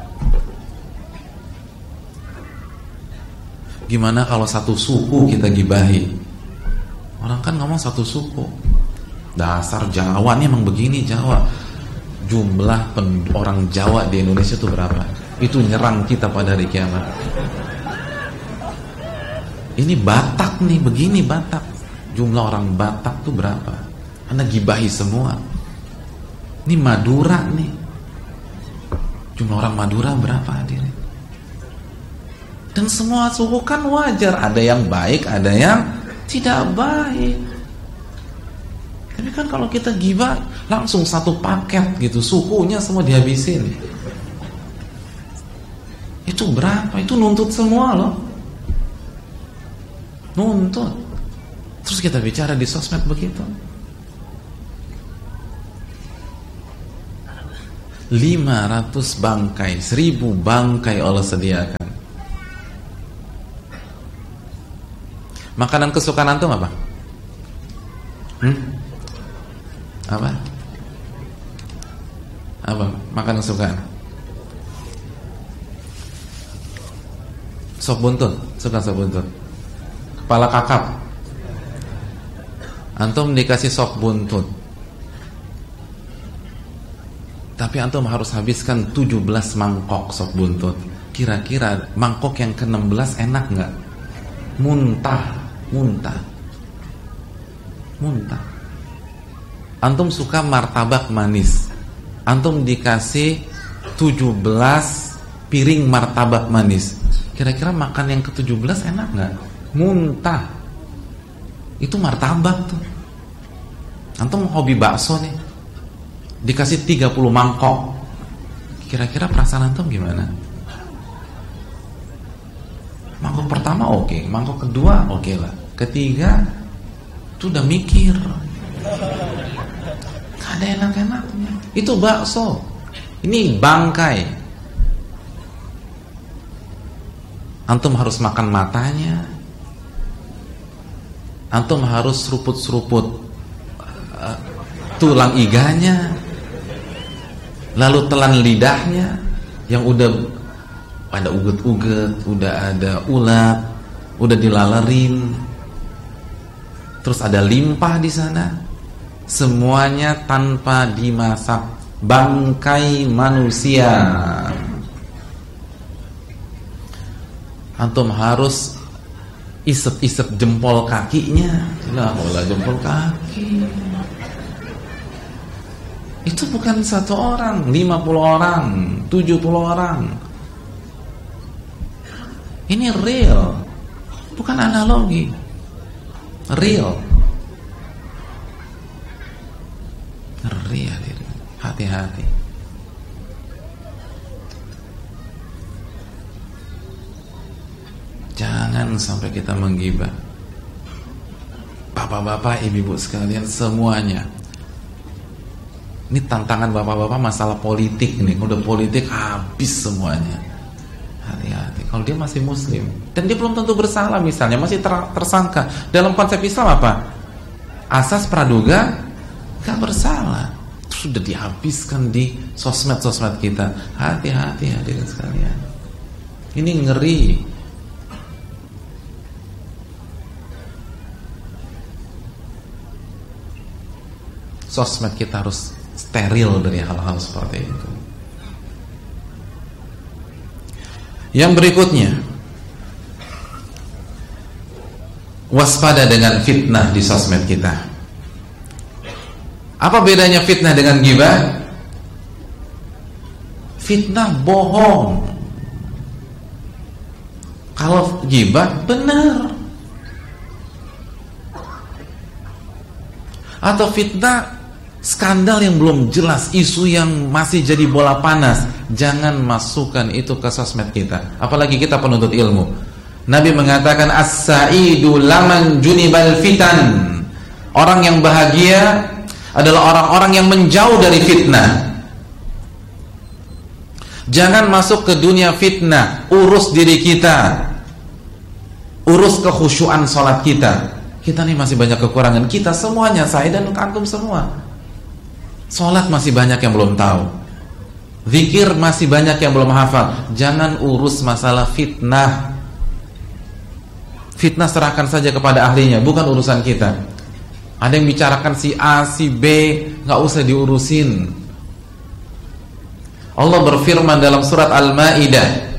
Gimana kalau satu suku kita gibahi? Orang kan ngomong satu suku. Dasar Jawa, ini emang begini Jawa. Jumlah orang Jawa di Indonesia itu berapa? Itu nyerang kita pada hari kiamat. Ini Batak nih, begini Batak. Jumlah orang Batak itu berapa? Anda gibahi semua. Ini Madura nih. Jumlah orang Madura berapa hadirin? Dan semua suku kan wajar, ada yang baik, ada yang tidak baik. Tapi kan kalau kita gibah langsung satu paket gitu, sukunya semua dihabisin. Itu berapa? Itu nuntut semua loh. Nuntut. Terus kita bicara di sosmed begitu. 500 bangkai, 1000 bangkai Allah sediakan. Makanan kesukaan antum apa? Apa? Apa makanan kesukaan? Sop buntut, suka sop buntut. Kepala kakap. Antum dikasih sop buntut, tapi antum harus habiskan 17 mangkok sop buntut. Kira-kira mangkok yang ke-16 enak nggak? Muntah. Antum suka martabak manis, antum dikasih 17 piring martabak manis. Kira-kira makan yang ke-17 enak nggak? Muntah. Itu martabak tuh. Antum hobi bakso nih, dikasih 30 mangkok. Kira-kira perasaan antum gimana? Mangkok pertama oke, mangkok kedua oke lah, ketiga tuh udah mikir, gak ada enak-enaknya. Itu bakso, ini bangkai. Antum harus makan matanya, antum harus seruput-seruput tulang iganya, lalu telan lidahnya yang udah ada uget-uget, udah ada ulat, udah dilalerin, terus ada limpah di sana, semuanya tanpa dimasak, bangkai manusia. Antum harus isep-isep jempol kakinya. Lah, jempol kaki. Itu bukan 1 orang, 50 orang, 70 orang. Ini real, bukan analogi. Real. Hati-hati. Jangan sampai kita menggibah. Bapak-bapak, ibu-ibu sekalian semuanya. Ini tantangan bapak-bapak masalah politik nih. Udah politik habis semuanya. Hati-hati. Kalau dia masih muslim dan dia belum tentu bersalah, misalnya masih tersangka, dalam konsep Islam apa? Asas praduga gak bersalah, sudah dihabiskan di sosmed-sosmed kita. Hati-hati hadirin sekalian. Ini ngeri. Sosmed kita harus steril dari hal-hal seperti itu. Yang berikutnya, waspada dengan fitnah di sosmed kita. Apa bedanya fitnah dengan ghibah? Fitnah bohong. Kalau ghibah benar. Atau fitnah skandal yang belum jelas, isu yang masih jadi bola panas. Jangan masukkan itu ke sosmed kita. Apalagi kita penuntut ilmu. Nabi mengatakan as-sa'idu laman junibal fitan. Orang yang bahagia adalah orang-orang yang menjauh dari fitnah. Jangan masuk ke dunia fitnah. Urus diri kita, urus kekhusyuan sholat kita. Kita nih masih banyak kekurangan. Kita semuanya, saya dan antum semua. Sholat masih banyak yang belum tahu, zikir masih banyak yang belum hafal. Jangan urus masalah fitnah. Fitnah serahkan saja kepada ahlinya, bukan urusan kita. Ada yang bicarakan si A, si B, gak usah diurusin. Allah berfirman dalam surat Al-Ma'idah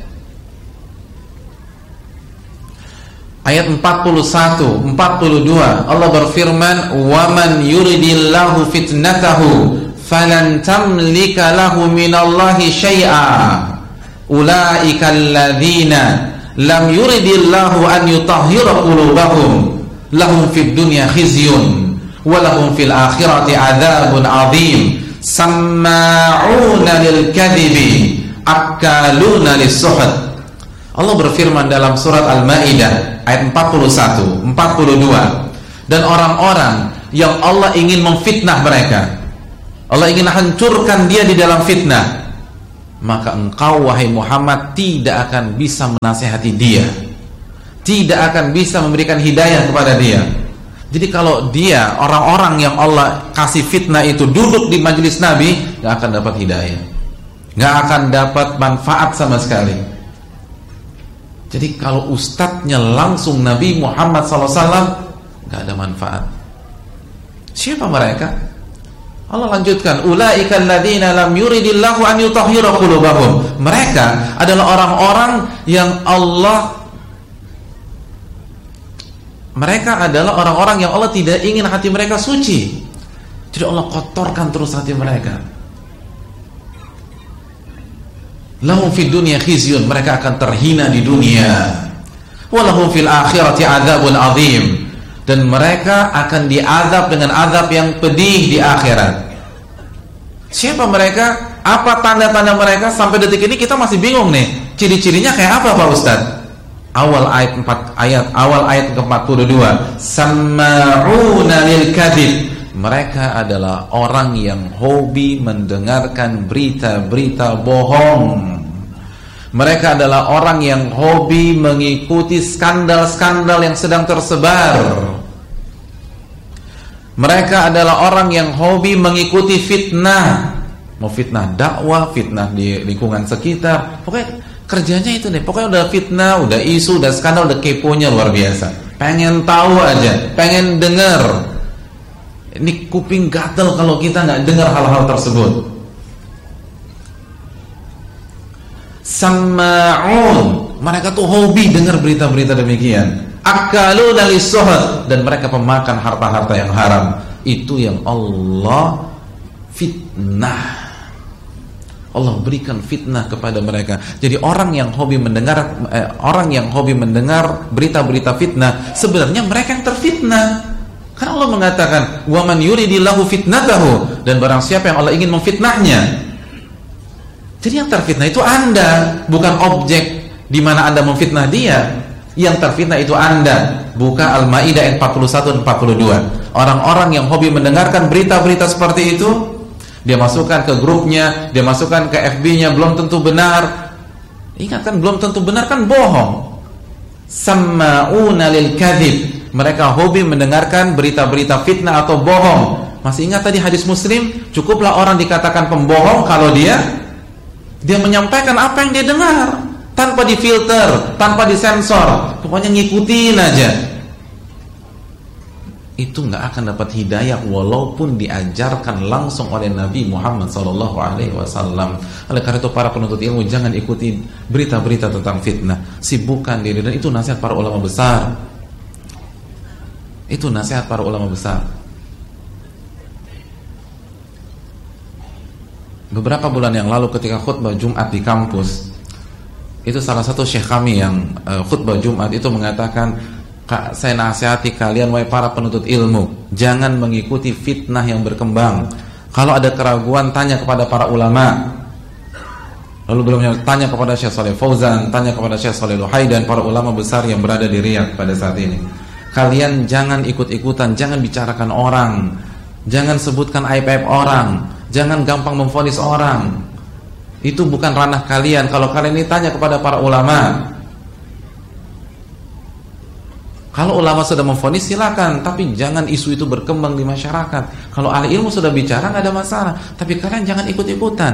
ayat 41, 42. Allah berfirman, "Waman yuridillahu fitnatahu falan tamlika lahu minallahi syai'a. Ulaika alladzina lam yuridillahu an yutahhira qulubahum. Lahum fid dunya khizyun wa lahum fil akhirati adzabun 'adzim. Samma'una lil kadhibi, akaluna lis-suhd." Allah berfirman dalam surat Al-Maidah ayat 41, 42. Dan orang-orang yang Allah ingin memfitnah mereka, Allah ingin hancurkan dia di dalam fitnah, maka engkau wahai Muhammad tidak akan bisa menasihati dia, tidak akan bisa memberikan hidayah kepada dia. Jadi kalau dia, orang-orang yang Allah kasih fitnah itu duduk di majelis Nabi, gak akan dapat hidayah, gak akan dapat manfaat sama sekali. Jadi kalau ustadznya langsung Nabi Muhammad SAW, gak ada manfaat. Siapa mereka? Allah lanjutkan, ulaika alladzina lam yuridillahu an yutahhira qulubahum. Mereka adalah orang-orang yang Allah tidak ingin hati mereka suci. Jadi Allah kotorkan terus hati mereka. Lahum fid dunya khizyun, mereka akan terhina di dunia. Wa lahum fil akhirati adzabun adzim, dan mereka akan diazab dengan azab yang pedih di akhirat. Siapa mereka? Apa tanda-tanda mereka? Sampai detik ini kita masih bingung nih. Ciri-cirinya kayak apa Pak Ustaz? Awal ayat ke-42. Samma'una lil kadzib. Mereka adalah orang yang hobi mendengarkan berita-berita bohong. Mereka adalah orang yang hobi mengikuti skandal-skandal yang sedang tersebar. Mereka adalah orang yang hobi mengikuti fitnah. Mau fitnah dakwah, fitnah di lingkungan sekitar. Pokoknya kerjanya itu nih. Pokoknya udah fitnah, udah isu, udah skandal, udah keponya luar biasa. Pengen tahu aja, pengen dengar. Ini kuping gatel kalau kita nggak dengar hal-hal tersebut. Samma'un, mereka tuh hobi dengar berita-berita demikian. Akaluna lis-suhud, dan mereka pemakan harta-harta yang haram. Itu yang Allah fitnah. Allah berikan fitnah kepada mereka. Jadi orang yang hobi mendengar berita-berita fitnah, sebenarnya mereka yang terfitnah. Karena Allah mengatakan, "Wa man yuridillahu fitnatahu," dan barang siapa yang Allah ingin memfitnahnya. Jadi yang terfitnah itu Anda, bukan objek di mana Anda memfitnah dia. Yang terfitnah itu Anda. Buka Al-Maidah ayat 41 dan 42. Orang-orang yang hobi mendengarkan berita-berita seperti itu, dia masukkan ke grupnya, dia masukkan ke FB-nya, belum tentu benar. Ingat kan, belum tentu benar kan bohong. Samma'una lil kadzib. Mereka hobi mendengarkan berita-berita fitnah atau bohong. Masih ingat tadi hadis Muslim? Cukuplah orang dikatakan pembohong kalau dia menyampaikan apa yang dia dengar, tanpa difilter, tanpa disensor, pokoknya ngikutin aja. Itu nggak akan dapat hidayah walaupun diajarkan langsung oleh Nabi Muhammad SAW. Oleh karena itu para penuntut ilmu jangan ikuti berita-berita tentang fitnah, sibukkan diri, dan itu nasihat para ulama besar. Itu nasihat para ulama besar. Beberapa bulan yang lalu ketika khutbah Jumat di kampus, itu salah satu syekh kami yang khutbah Jumat itu mengatakan, saya nasihati kalian wahai para penuntut ilmu, jangan mengikuti fitnah yang berkembang. Kalau ada keraguan, tanya kepada para ulama. Lalu belumnya tanya kepada Syekh Shalih Fauzan, tanya kepada Syekh Shalih Al-Utsaimin, para ulama besar yang berada di Riyadh pada saat ini. Kalian jangan ikut-ikutan, jangan bicarakan orang, jangan sebutkan aib-aib orang, jangan gampang memvonis orang. Itu bukan ranah kalian. Kalau kalian ini tanya kepada para ulama. Kalau ulama sudah memvonis silakan, tapi jangan isu itu berkembang di masyarakat. Kalau ahli ilmu sudah bicara nggak ada masalah, tapi kalian jangan ikut-ikutan.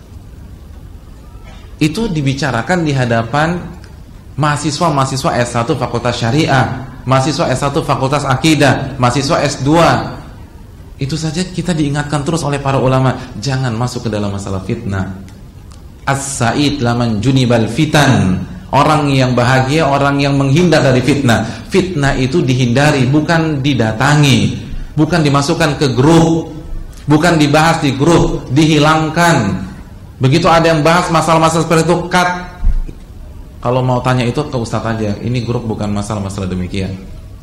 Itu dibicarakan di hadapan mahasiswa S1 Fakultas Syariah, mahasiswa S1 Fakultas Akidah, mahasiswa S2. Itu saja kita diingatkan terus oleh para ulama, jangan masuk ke dalam masalah fitnah. As-sa'id laman junibal fitan. Orang yang bahagia, orang yang menghindar dari fitnah. Fitnah itu dihindari, bukan didatangi, bukan dimasukkan ke grup, bukan dibahas di grup, dihilangkan. Begitu ada yang bahas masalah-masalah seperti itu, cut. Kalau mau tanya itu ke ustaz aja. Ini grup bukan masalah-masalah demikian.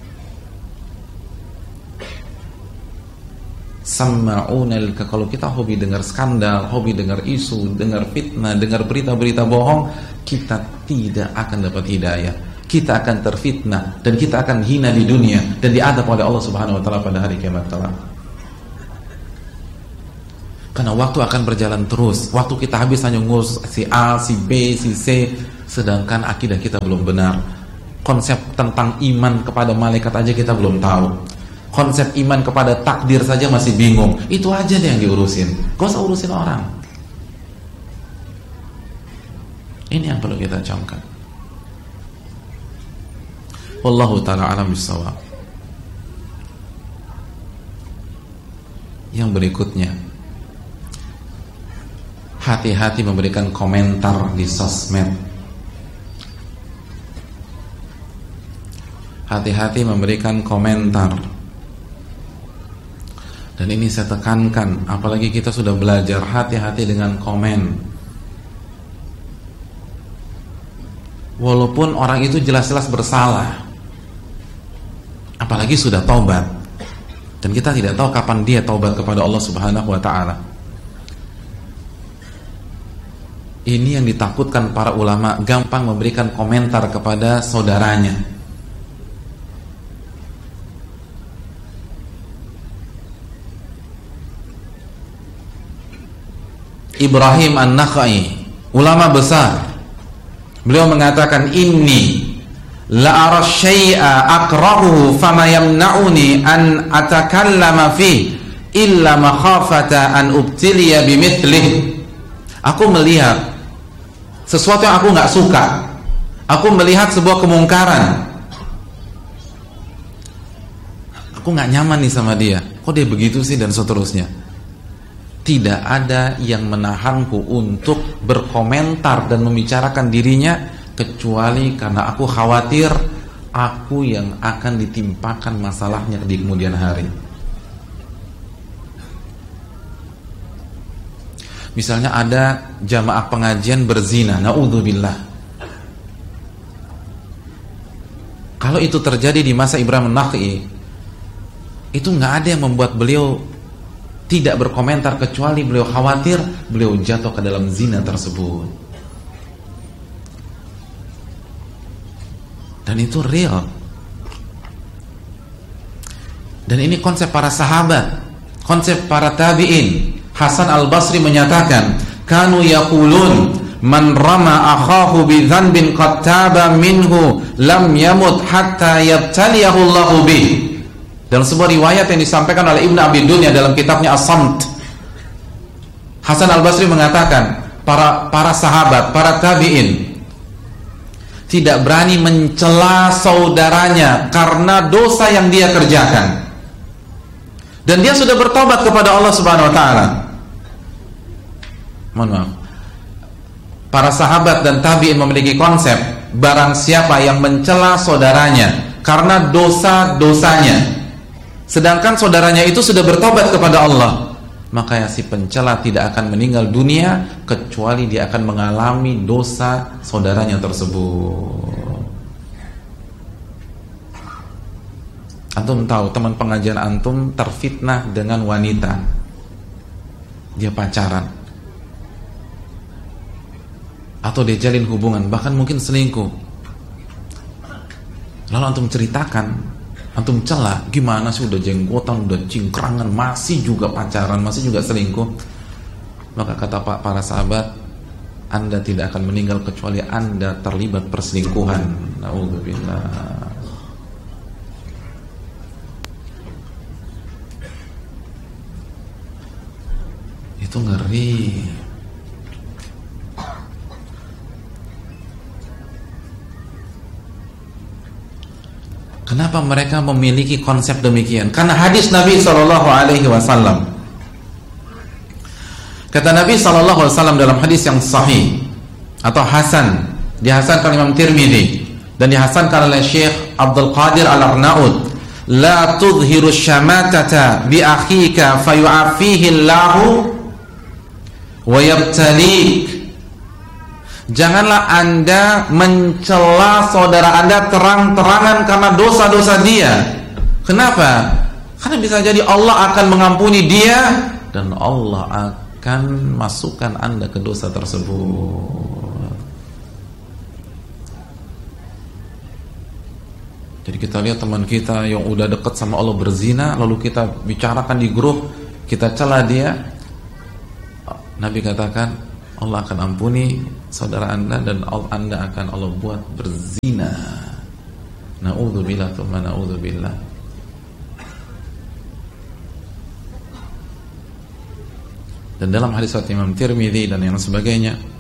Samma'unal, kalau kita hobi dengar skandal, hobi dengar isu, dengar fitnah, dengar berita-berita bohong, kita tidak akan dapat hidayah. Kita akan terfitnah dan kita akan hina di dunia dan diadab oleh Allah Subhanahu wa taala pada hari kiamat kelak. Karena waktu akan berjalan terus. Waktu kita habis hanya ngurus si A, si B, si C, sedangkan akidah kita belum benar. Konsep tentang iman kepada malaikat aja kita belum tahu. Konsep iman kepada takdir saja masih bingung. Itu aja deh yang diurusin. Gak usah urusin orang. Ini yang perlu kita camkan. Wallahu ta'ala alam bissawab. Yang berikutnya, hati-hati memberikan komentar di sosmed. Hati-hati memberikan komentar. Dan ini saya tekankan, apalagi kita sudah belajar, hati-hati dengan komen. Walaupun orang itu jelas-jelas bersalah, apalagi sudah taubat, dan kita tidak tahu kapan dia taubat kepada Allah Subhanahu wa ta'ala. Ini yang ditakutkan para ulama, gampang memberikan komentar kepada saudaranya. Ibrahim An-Nakhai, ulama besar, beliau mengatakan, inni la ara syai'a akrahuhu fama yamna'uni an atakallama fi illa makhafata an ubtiliya bimithlih. Aku melihat sesuatu yang aku nggak suka, aku melihat sebuah kemungkaran, aku nggak nyaman nih sama dia, kok dia begitu sih, dan seterusnya. Tidak ada yang menahanku untuk berkomentar dan membicarakan dirinya, kecuali karena aku khawatir aku yang akan ditimpakan masalahnya di kemudian hari. Misalnya ada jamaah pengajian berzina, naudzubillah. Kalau itu terjadi di masa Ibrahim An-Nakhai, itu nggak ada yang membuat beliau tidak berkomentar, kecuali beliau khawatir beliau jatuh ke dalam zina tersebut. Dan itu real. Dan ini konsep para sahabat, konsep para tabi'in. Hasan Al-Basri menyatakan, kanu yaqulun man rama akhahu bi dhanbin qad taba minhu lam yamut hatta yabtaliyahu Allahu bih. Dalam sebuah riwayat yang disampaikan oleh Ibnu Abi Dunya dalam kitabnya As-Samt, Hasan Al-Basri mengatakan, para sahabat, para tabi'in tidak berani mencela saudaranya karena dosa yang dia kerjakan, dan dia sudah bertobat kepada Allah Subhanahu wa ta'ala. Mohon maaf, para sahabat dan tabi'in memiliki konsep, barang siapa yang mencela saudaranya karena dosa-dosanya, sedangkan saudaranya itu sudah bertobat kepada Allah, maka ya si pencela tidak akan meninggal dunia kecuali dia akan mengalami dosa saudaranya tersebut. Antum tahu, teman pengajian antum terfitnah dengan wanita, dia pacaran atau dia jalin hubungan, bahkan mungkin selingkuh. Lalu antum ceritakan, antum celah, gimana sih udah jenggotan, udah cingkrangan, masih juga pacaran, masih juga selingkuh. Maka kata para sahabat, Anda tidak akan meninggal kecuali Anda terlibat perselingkuhan. Na'udzubillah. Itu ngeri. Kenapa mereka memiliki konsep demikian? Karena hadis Nabi SAW. Kata Nabi SAW dalam hadis yang sahih atau hasan, dihasankan Imam Tirmidzi dan dihasankan oleh Syekh Abdul Qadir Al-Arnaud, la tudhiru syamatata bi akhika fayu'afihi Allahu wa yabtalik. Janganlah Anda mencela saudara Anda terang-terangan karena dosa-dosa dia. Kenapa? Karena bisa jadi Allah akan mengampuni dia dan Allah akan masukkan Anda ke dosa tersebut. Jadi kita lihat teman kita yang udah dekat sama Allah berzina, lalu kita bicarakan di grup, kita cela dia, Nabi katakan Allah akan ampuni saudara anda dan anda akan Allah buat berzina. Na'udzubillah tsumma na'udzubillah. Dan dalam hadis Imam Tirmidzi dan yang sebagainya,